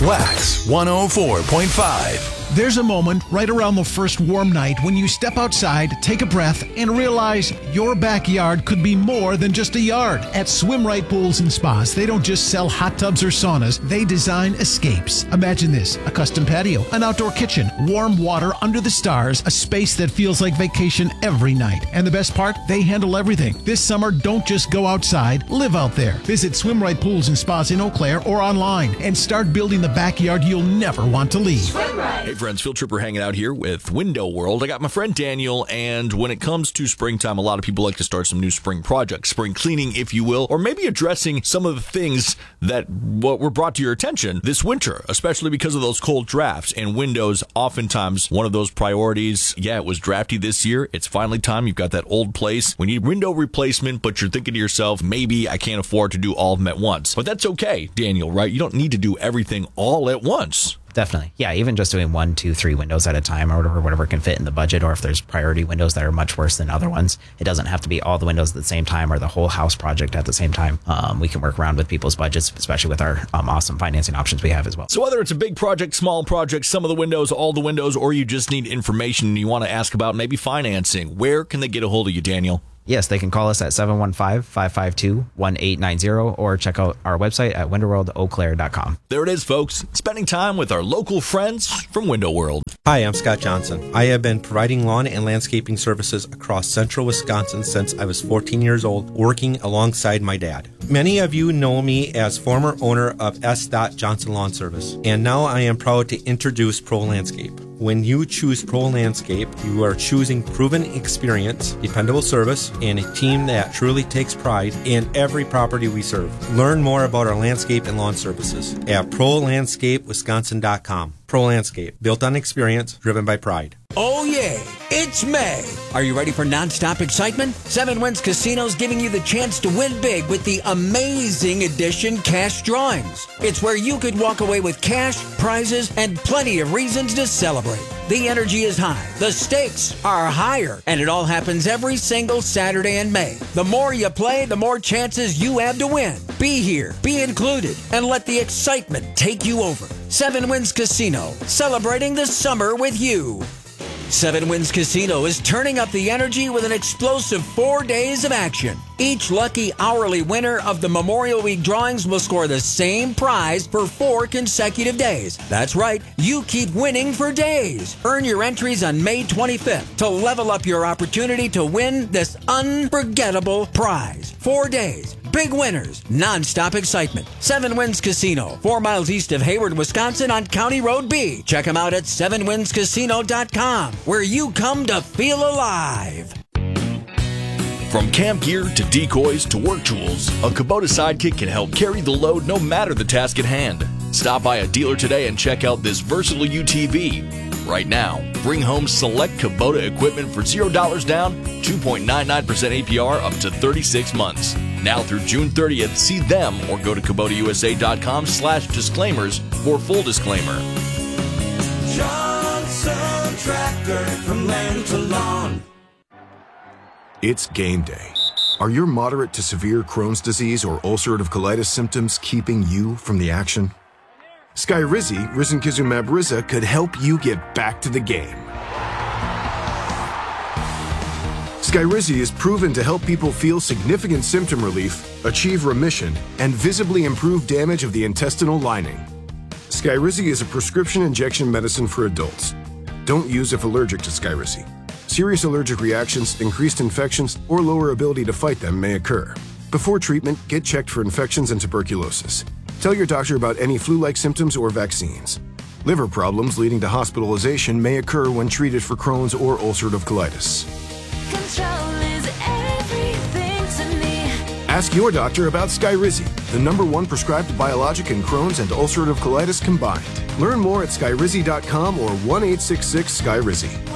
Wax 104.5. There's a moment right around the first warm night when you step outside, take a breath, and realize your backyard could be more than just a yard. At Swim Right Pools and Spas, they don't just sell hot tubs or saunas, they design escapes. Imagine this: a custom patio, an outdoor kitchen, warm water under the stars, a space that feels like vacation every night. And the best part, they handle everything. This summer, don't just go outside, live out there. Visit Swim Right Pools and Spas in Eau Claire or online and start building the backyard you'll never want to leave. Swim Right. Hey friends, Phil Tripper hanging out here with Window World. I got my friend Daniel, and when it comes to springtime, a lot of people like to start some new spring projects, spring cleaning, if you will, or maybe addressing some of the things that were brought to your attention this winter, especially because of those cold drafts. And windows, oftentimes, one of those priorities. Yeah, it was drafty this year. It's finally time. You've got that old place. We need window replacement, but you're thinking to yourself, maybe I can't afford to do all of them at once. But that's okay, Daniel, right? You don't need to do everything all at once. Definitely. Yeah, even just doing 1, 2, 3 windows at a time or whatever can fit in the budget, or if there's priority windows that are much worse than other ones. It doesn't have to be all the windows at the same time or the whole house project at the same time. We can work around with people's budgets, especially with our awesome financing options we have as well. So whether it's a big project, small project, some of the windows, all the windows, or you just need information and you want to ask about maybe financing, where can they get a hold of you, Daniel? Yes, they can call us at 715-552-1890 or check out our website at windowworldeauclaire.com. There it is, folks. Spending time with our local friends from Window World. Hi, I'm Scott Johnson. I have been providing lawn and landscaping services across central Wisconsin since I was 14 years old, working alongside my dad. Many of you know me as former owner of S. Johnson Lawn Service, and now I am proud to introduce Pro Landscape. When you choose Pro Landscape, you are choosing proven experience, dependable service, and a team that truly takes pride in every property we serve. Learn more about our landscape and lawn services at ProLandscapeWisconsin.com. Pro Landscape, built on experience, driven by pride. Oh yeah, it's May. Are you ready for non-stop excitement? Seven Winds Casino's giving you the chance to win big with the amazing edition cash drawings. It's where you could walk away with cash, prizes, and plenty of reasons to celebrate. The energy is high, the stakes are higher, and it all happens every single Saturday in May. The more you play, the more chances you have to win. Be here, be included, and let the excitement take you over. Seven Winds Casino, celebrating the summer with you. Seven Winds Casino is turning up the energy with an explosive 4 days of action. Each lucky hourly winner of the Memorial Week drawings will score the same prize for 4 consecutive days. That's right, you keep winning for days. Earn your entries on May 25th to level up your opportunity to win this unforgettable prize. 4 days. Big winners, non-stop excitement. Seven Winds Casino, 4 miles east of Hayward, Wisconsin on County Road B. Check them out at sevenwindscasino.com, where you come to feel alive. From camp gear to decoys to work tools, a Kubota Sidekick can help carry the load no matter the task at hand. Stop by a dealer today and check out this versatile UTV. Right now, bring home select Kubota equipment for $0 down, 2.99% APR up to 36 months. Now through June 30th, see them or go to KubotaUSA.com/disclaimers for full disclaimer. Johnson Tractor, from land to lawn. It's game day. Are your moderate to severe Crohn's disease or ulcerative colitis symptoms keeping you from the action? Skyrizi, risankizumab Riza, could help you get back to the game. Skyrizi is proven to help people feel significant symptom relief, achieve remission, and visibly improve damage of the intestinal lining. Skyrizi is a prescription injection medicine for adults. Don't use if allergic to Skyrizi. Serious allergic reactions, increased infections, or lower ability to fight them may occur. Before treatment, get checked for infections and tuberculosis. Tell your doctor about any flu-like symptoms or vaccines. Liver problems leading to hospitalization may occur when treated for Crohn's or ulcerative colitis. Control is everything to me. Ask your doctor about Skyrizi, the #1 prescribed biologic in Crohn's and ulcerative colitis combined. Learn more at skyrizi.com or 1-866-SKYRIZI.